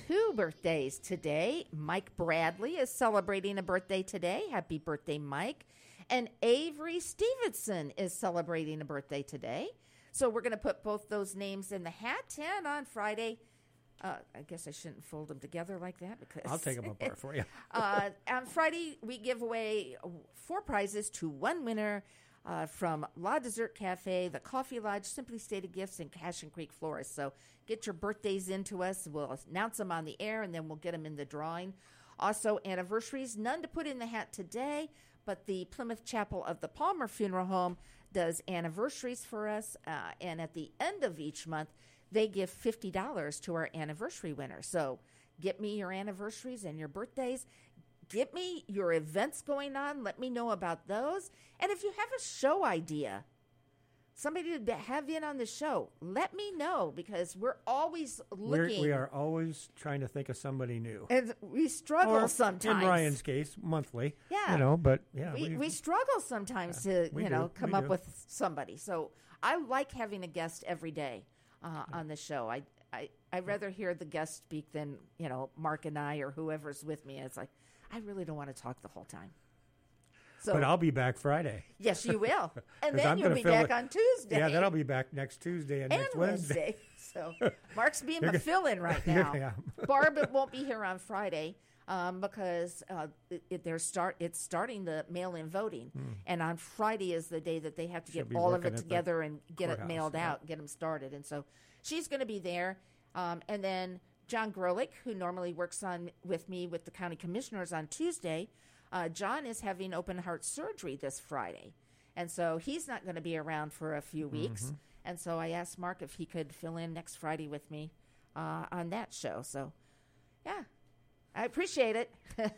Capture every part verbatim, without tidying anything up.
two birthdays today. Mike Bradley is celebrating a birthday today. Happy birthday, Mike. And Avery Stevenson is celebrating a birthday today. So we're going to put both those names in the hat. And on Friday, uh, I guess I shouldn't fold them together like that because I'll take them apart for you. uh, on Friday, we give away four prizes to one winner uh, from La Dessert Cafe, the Coffee Lodge, Simply Stated Gifts, and Cashin Creek Florist. So get your birthdays into us. We'll announce them on the air, and then we'll get them in the drawing. Also, anniversaries, none to put in the hat today, but the Plymouth Chapel of the Palmer Funeral Home does anniversaries for us, uh, and at the end of each month, they give fifty dollars to our anniversary winner. So get me your anniversaries and your birthdays. Get me your events going on. Let me know about those. And if you have a show idea, somebody to have in on the show, let me know, because we're always looking. We're, we are always trying to think of somebody new. And we struggle or sometimes. In Ryan's case, monthly. Yeah. You know, but yeah. We, we, we struggle sometimes yeah, to, you know, do, come up do. with somebody. So I like having a guest every day uh, yeah. on the show. I, I, I'd rather hear the guest speak than, you know, Mark and I or whoever's with me. It's like, I really don't want to talk the whole time. So, but I'll be back Friday. Yes, you will. And then I'm you'll be back it. on Tuesday. Yeah, then I'll be back next Tuesday and, and next Wednesday. Wednesday. So Mark's being a fill-in right now. Yeah. Barb won't be here on Friday um, because uh, it, it, they're start. it's starting the mail-in voting. Hmm. And on Friday is the day that they have to She'll get all of it together and get it mailed yeah. out, get them started. And so she's going to be there. Um, and then John Grolick, who normally works on with me with the county commissioners on Tuesday, Uh, John is having open heart surgery this Friday, and so he's not going to be around for a few weeks. Mm-hmm. And so I asked Mark if he could fill in next Friday with me uh, on that show. So, yeah, I appreciate it.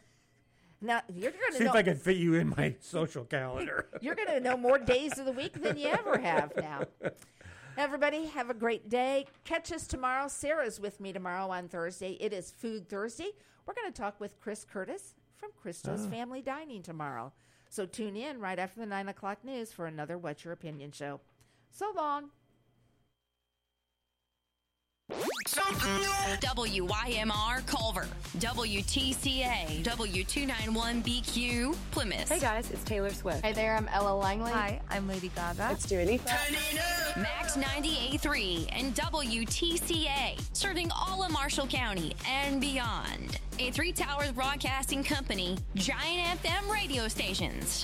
Now you're going to see know, if I can fit you in my social calendar. You're going to know more days of the week than you ever have now. Everybody, have a great day. Catch us tomorrow. Sarah's with me tomorrow on Thursday. It is Food Thursday. We're going to talk with Chris Curtis from Christo's oh. Family Dining tomorrow. So tune in right after the nine o'clock news for another What's Your Opinion show. So long. W Y M R Culver, W T C A, W two ninety-one B Q Plymouth. Hey guys, it's Taylor Swift. Hey there, I'm Ella Langley. Hi, I'm Lady Gaga. It's Dua Lipa. Max ninety-eight point three and W T C A, serving all of Marshall County and beyond. A Three Towers Broadcasting Company, Giant F M radio stations.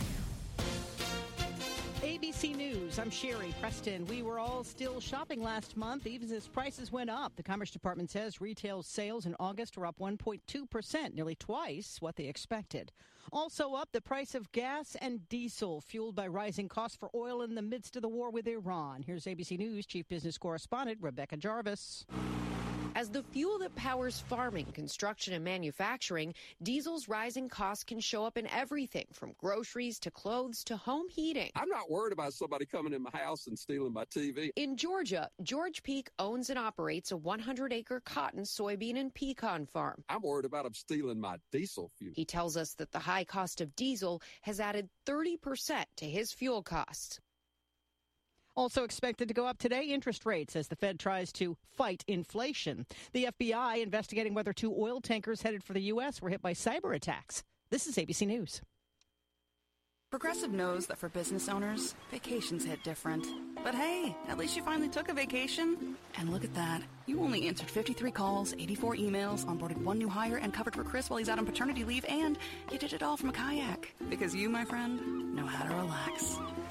A B C News, I'm Sherry Preston. We were all still shopping last month, even as prices went up. The Commerce Department says retail sales in August are up one point two percent, nearly twice what they expected. Also up, the price of gas and diesel, fueled by rising costs for oil in the midst of the war with Iran. Here's A B C News Chief Business Correspondent Rebecca Jarvis. As the fuel that powers farming, construction, and manufacturing, diesel's rising costs can show up in everything from groceries to clothes to home heating. I'm not worried about somebody coming in my house and stealing my T V. In Georgia, George Peak owns and operates a one hundred acre cotton, soybean, and pecan farm. I'm worried about them stealing my diesel fuel. He tells us that the high cost of diesel has added thirty percent to his fuel costs. Also expected to go up today, interest rates as the Fed tries to fight inflation. The F B I investigating whether two oil tankers headed for the U S were hit by cyber attacks. This is A B C News. Progressive knows that for business owners, vacations hit different. But hey, at least you finally took a vacation. And look at that. You only answered fifty-three calls, eighty-four emails, onboarded one new hire, and covered for Chris while he's out on paternity leave, and you did it all from a kayak. Because you, my friend, know how to relax.